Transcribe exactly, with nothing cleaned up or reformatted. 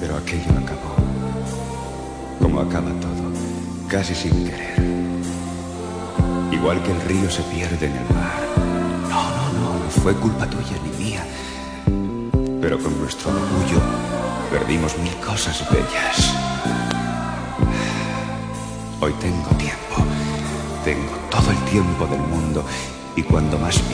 Pero aquello acabó, como acaba todo, casi sin querer. Igual que el río se pierde en el mar. No, no, no, no fue culpa tuya ni mía. Pero con nuestro orgullo perdimos mil cosas bellas. Hoy tengo tiempo, tengo todo el tiempo del mundo, y cuando más